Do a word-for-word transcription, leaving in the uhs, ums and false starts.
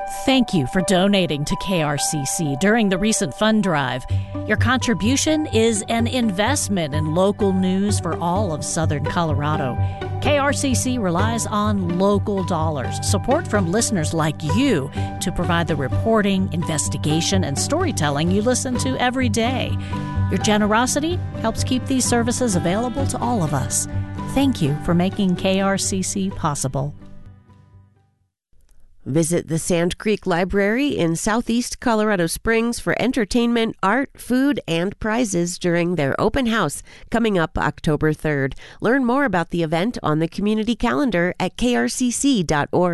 Thank you for donating to K R C C during the recent fund drive. Your contribution is an investment in local news for all of Southern Colorado. K R C C relies on local dollars, support from listeners like you to provide the reporting, investigation, and storytelling you listen to every day. Your generosity helps keep these services available to all of us. Thank you for making K R C C possible. Visit the Sand Creek Library in Southeast Colorado Springs for entertainment, art, food, and prizes during their open house coming up October third. Learn more about the event on the community calendar at k r c c dot org.